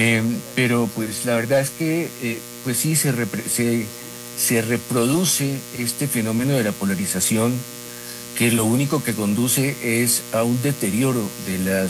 Pero pues la verdad es que pues sí se reproduce este fenómeno de la polarización, que lo único que conduce es a un deterioro de